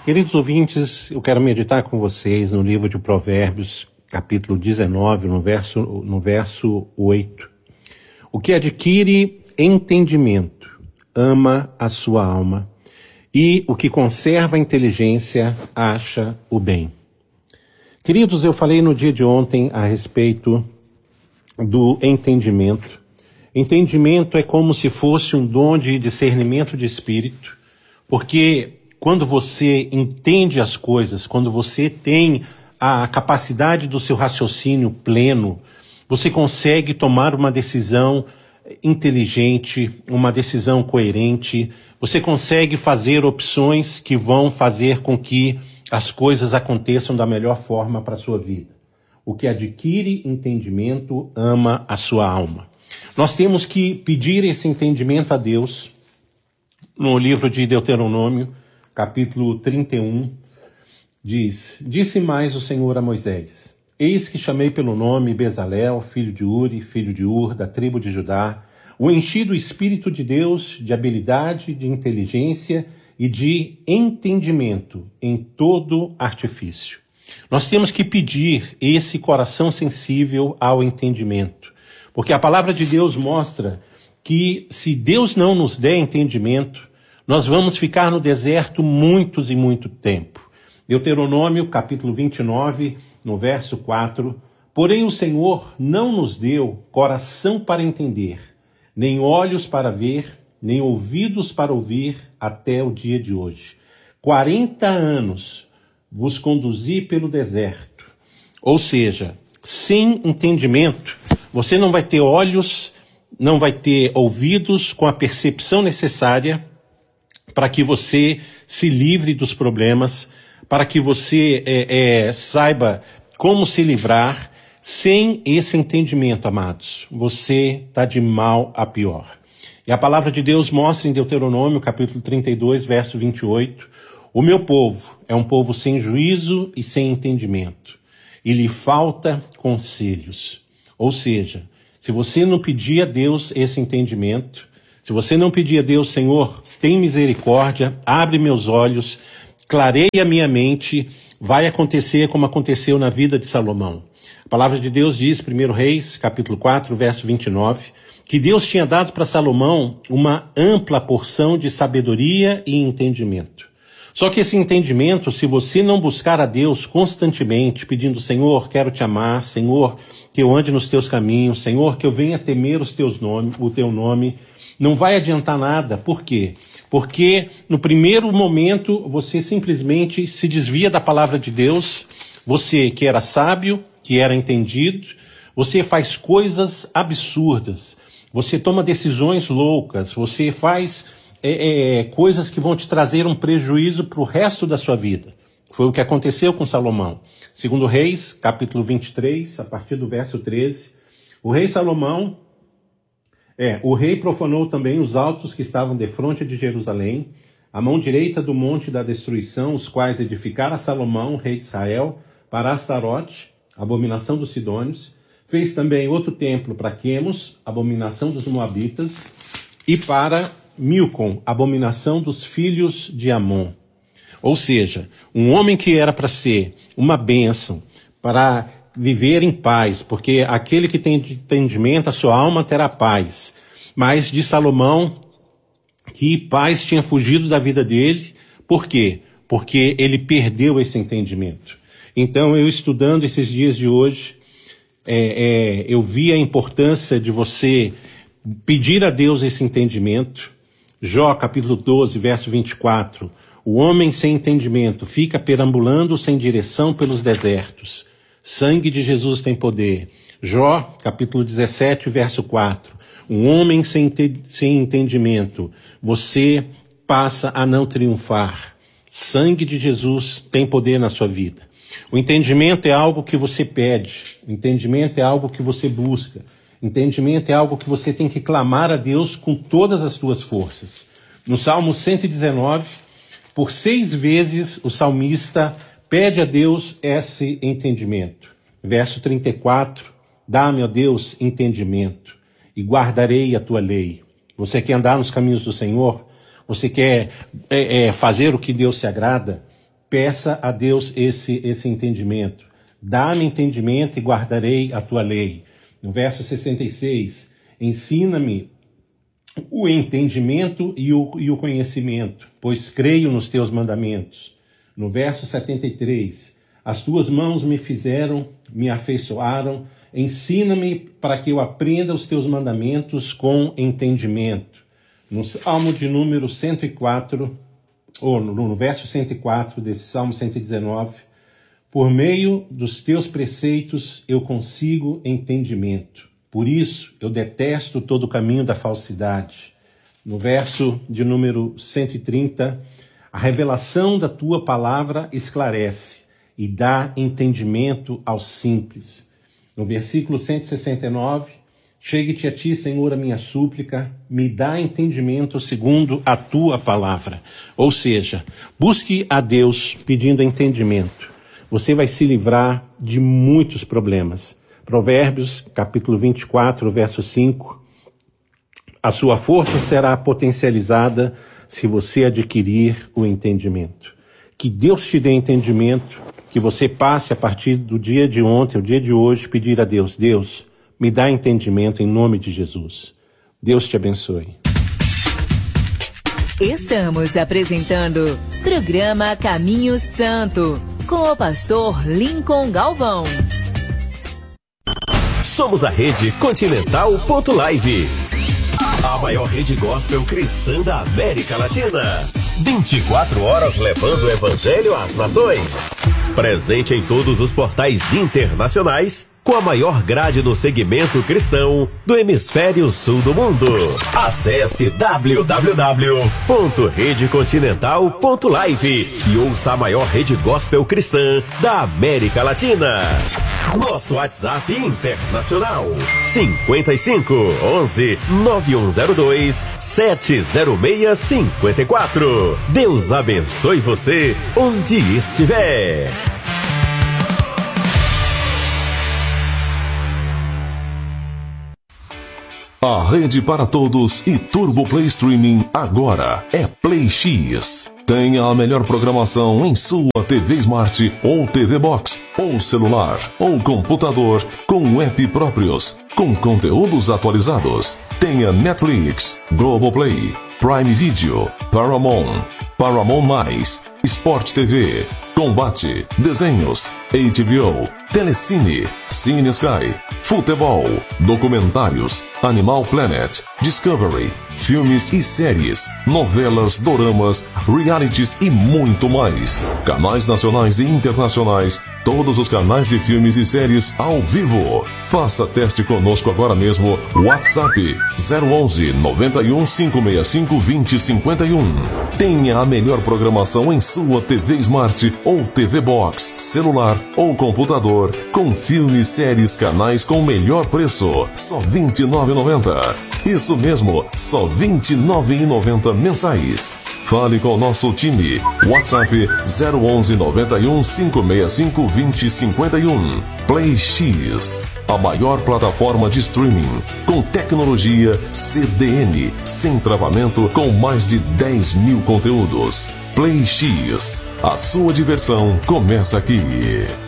Queridos ouvintes, eu quero meditar com vocês no livro de Provérbios, capítulo 19, no verso 8. O que adquire entendimento ama a sua alma, e o que conserva a inteligência acha o bem. Queridos, eu falei no dia de ontem a respeito do entendimento. Entendimento é como se fosse um dom de discernimento de espírito, porque quando você entende as coisas, quando você tem a capacidade do seu raciocínio pleno, você consegue tomar uma decisão inteligente, uma decisão coerente, você consegue fazer opções que vão fazer com que as coisas aconteçam da melhor forma para a sua vida. O que adquire entendimento ama a sua alma. Nós temos que pedir esse entendimento a Deus. No livro de Deuteronômio, capítulo 31, Disse mais o Senhor a Moisés: Eis que chamei pelo nome Bezalel, filho de Uri, filho de Ur, da tribo de Judá, o enchi do Espírito de Deus, de habilidade, de inteligência e de entendimento em todo artifício. Nós temos que pedir esse coração sensível ao entendimento, porque a palavra de Deus mostra que se Deus não nos der entendimento, nós vamos ficar no deserto muitos e muito tempo. Deuteronômio, capítulo 29, no verso 4, porém o Senhor não nos deu coração para entender, nem olhos para ver, nem ouvidos para ouvir, até o dia de hoje. 40 anos vos conduzi pelo deserto. Ou seja, sem entendimento, você não vai ter olhos, não vai ter ouvidos com a percepção necessária para que você se livre dos problemas, para que você saiba como se livrar. Sem esse entendimento, amados, você está de mal a pior. E a palavra de Deus mostra em Deuteronômio, capítulo 32, verso 28, o meu povo é um povo sem juízo e sem entendimento, e lhe falta conselhos. Ou seja, se você não pedir a Deus esse entendimento, se você não pedir a Deus, Senhor, tem misericórdia, abre meus olhos, clareia minha mente, vai acontecer como aconteceu na vida de Salomão. A palavra de Deus diz, 1 Reis, capítulo 4, verso 29, que Deus tinha dado para Salomão uma ampla porção de sabedoria e entendimento. Só que esse entendimento, se você não buscar a Deus constantemente, pedindo, Senhor, quero te amar, Senhor, que eu ande nos teus caminhos, Senhor, que eu venha temer o teu nome, não vai adiantar nada. Por quê? Porque no primeiro momento você simplesmente se desvia da palavra de Deus, você que era sábio, que era entendido, você faz coisas absurdas, você toma decisões loucas, você faz coisas que vão te trazer um prejuízo para o resto da sua vida. Foi o que aconteceu com Salomão. Segundo Reis, capítulo 23, a partir do verso 13, o rei Salomão, o rei profanou também os altos que estavam defronte de Jerusalém, a mão direita do monte da destruição, os quais edificara Salomão, rei de Israel, para Astarote, abominação dos sidônios. Fez também outro templo para Quemos, abominação dos moabitas, e para Milcom, abominação dos filhos de Amon. Ou seja, um homem que era para ser uma bênção, para viver em paz, porque aquele que tem entendimento, a sua alma terá paz. Mas de Salomão, que paz tinha fugido da vida dele. Por quê? Porque ele perdeu esse entendimento. Então, eu estudando esses dias de hoje, eu vi a importância de você pedir a Deus esse entendimento. Jó, capítulo 12, verso 24. O homem sem entendimento fica perambulando sem direção pelos desertos. Sangue de Jesus tem poder. Jó, capítulo 17, verso 4. Um homem sem entendimento, você passa a não triunfar. Sangue de Jesus tem poder na sua vida. O entendimento é algo que você pede. O entendimento é algo que você busca. Entendimento é algo que você tem que clamar a Deus com todas as suas forças. No Salmo 119, por 6 vezes o salmista pede a Deus esse entendimento. Verso 34, dá-me, ó Deus, entendimento, e guardarei a tua lei. Você quer andar nos caminhos do Senhor? Você quer fazer o que Deus se agrada? peça a Deus esse entendimento. Dá-me entendimento e guardarei a tua lei. No verso 66, ensina-me o entendimento e o conhecimento, pois creio nos teus mandamentos. No verso 73, as tuas mãos me afeiçoaram, ensina-me para que eu aprenda os teus mandamentos com entendimento. No Salmo de número 104, ou no verso 104 desse Salmo 119, por meio dos teus preceitos eu consigo entendimento. Por isso eu detesto todo o caminho da falsidade. No verso de número 130, a revelação da tua palavra esclarece e dá entendimento aos simples. No versículo 169, chegue-te a ti, Senhor, a minha súplica, me dá entendimento segundo a tua palavra. Ou seja, busque a Deus pedindo entendimento. Você vai se livrar de muitos problemas. Provérbios, capítulo 24, verso 5. A sua força será potencializada se você adquirir o entendimento. Que Deus te dê entendimento, que você passe a partir do dia de ontem, o dia de hoje, pedir a Deus, Deus, me dá entendimento em nome de Jesus. Deus te abençoe. Estamos apresentando programa Caminho Santo, com o pastor Lincoln Galvão. Somos a Rede Continental.live, a maior rede gospel cristã da América Latina. 24 horas levando o evangelho às nações. Presente em todos os portais internacionais, com a maior grade no segmento cristão do hemisfério sul do mundo. Acesse www.redecontinental.live e ouça a maior rede gospel cristã da América Latina. Nosso WhatsApp internacional 55 11 9102 70654. Deus abençoe você onde estiver. A rede para todos e Turbo Play Streaming agora é Play X. Tenha a melhor programação em sua TV Smart ou TV Box, ou celular, ou computador, com app próprios, com conteúdos atualizados. Tenha Netflix, Globoplay, Prime Video, Paramount, Paramount+, Sport TV, Combate, Desenhos, HBO, Telecine, Cine Sky, Futebol, Documentários, Animal Planet, Discovery, filmes e séries, novelas, doramas, realities e muito mais. Canais nacionais e internacionais, todos os canais de filmes e séries ao vivo. Faça teste conosco agora mesmo. WhatsApp 011 91 565 2051. Tenha a melhor programação em sua TV Smart ou TV Box, celular ou computador, com filmes, séries, canais com melhor preço. Só R$ 29,90. Isso mesmo, só R$ 29,90 mensais. Fale com o nosso time. WhatsApp 011 91 565 2051. Play X, a maior plataforma de streaming com tecnologia CDN, sem travamento, com mais de 10 mil conteúdos. Play X, a sua diversão começa aqui.